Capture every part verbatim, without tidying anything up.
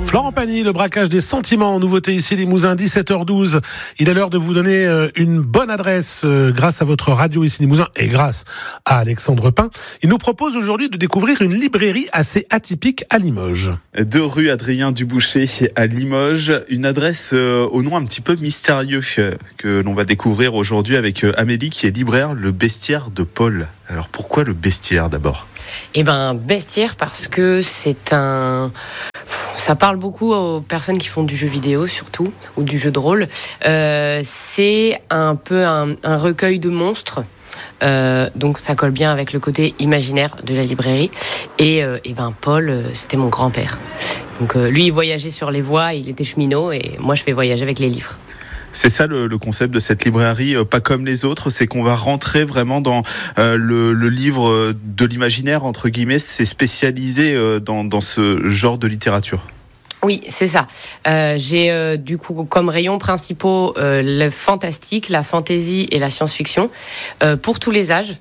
Florent Pagny, le braquage des sentiments, nouveauté ici Limousin, dix-sept heures douze. Il est l'heure de vous donner une bonne adresse grâce à votre radio ici Limousin et grâce à Alexandre Pin. Il nous propose aujourd'hui de découvrir une librairie assez atypique à Limoges. Deux rue Adrien Duboucher à Limoges, une adresse au nom un petit peu mystérieux que l'on va découvrir aujourd'hui avec Amélie qui est libraire, le Bestiaire de Paul. Alors pourquoi le Bestiaire d'abord ? Eh ben Bestiaire parce que c'est un... Ça parle beaucoup aux personnes qui font du jeu vidéo surtout, ou du jeu de rôle. Euh, c'est un peu un, un recueil de monstres. Euh, donc ça colle bien avec le côté imaginaire de la librairie. Et, euh, et ben Paul, euh, c'était mon grand-père. Donc euh, lui, il voyageait sur les voies, il était cheminot, et moi je fais voyager avec les livres. C'est ça le, le concept de cette librairie, euh, pas comme les autres, c'est qu'on va rentrer vraiment dans euh, le, le livre de l'imaginaire, entre guillemets, c'est spécialisé euh, dans, dans ce genre de littérature. Oui, c'est ça. Euh, j'ai euh, du coup comme rayons principaux euh, le fantastique, la fantasy et la science-fiction euh, pour tous les âges.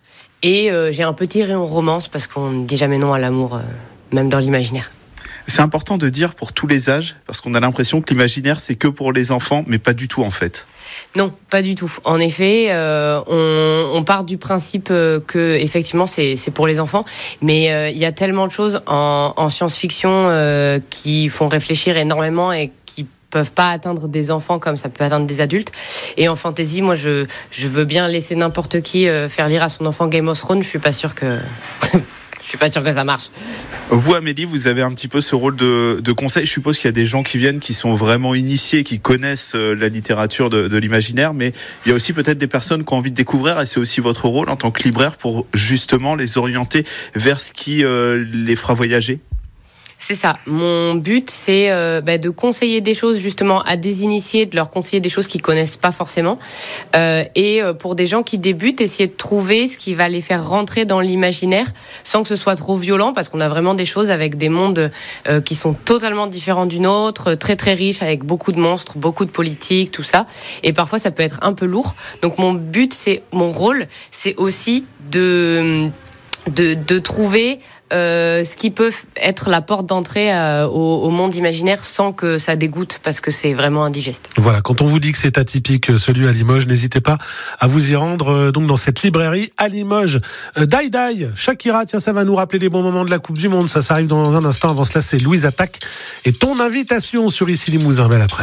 Et euh, j'ai un petit rayon romance parce qu'on ne dit jamais non à l'amour, euh, même dans l'imaginaire. C'est important de dire pour tous les âges, parce qu'on a l'impression que l'imaginaire, c'est que pour les enfants, mais pas du tout en fait. Non, pas du tout. En effet, euh, on, on part du principe euh, que effectivement c'est, c'est pour les enfants, mais il euh, y a tellement de choses en, en science-fiction euh, qui font réfléchir énormément et qui peuvent pas atteindre des enfants comme ça peut atteindre des adultes. Et en fantasy, moi, je, je veux bien laisser n'importe qui euh, faire lire à son enfant Game of Thrones. Je suis pas sûre que... Je suis pas sûre que ça marche. Vous, Amélie, vous avez un petit peu ce rôle de, de conseil. Je suppose qu'il y a des gens qui viennent, qui sont vraiment initiés, qui connaissent la littérature de, de l'imaginaire, mais il y a aussi peut-être des personnes qui ont envie de découvrir, et c'est aussi votre rôle en tant que libraire pour justement les orienter vers ce qui euh, les fera voyager. C'est ça. Mon but, c'est euh, bah, de conseiller des choses justement à des initiés, de leur conseiller des choses qu'ils connaissent pas forcément. Euh, et euh, pour des gens qui débutent, essayer de trouver ce qui va les faire rentrer dans l'imaginaire sans que ce soit trop violent, parce qu'on a vraiment des choses avec des mondes euh, qui sont totalement différents d'une autre, très très riches, avec beaucoup de monstres, beaucoup de politique, tout ça. Et parfois, ça peut être un peu lourd. Donc mon but, c'est mon rôle, c'est aussi de de, de trouver Euh, ce qui peut être la porte d'entrée euh, au, au monde imaginaire sans que ça dégoûte, parce que c'est vraiment indigeste. Voilà, quand on vous dit que c'est atypique, celui à Limoges, n'hésitez pas à vous y rendre euh, donc dans cette librairie à Limoges. Euh, Dai Dai, Shakira, tiens, ça va nous rappeler les bons moments de la Coupe du Monde, ça, ça arrive dans un instant. Avant cela, c'est Louise Attaque et ton invitation sur Ici Limousin. Belle après.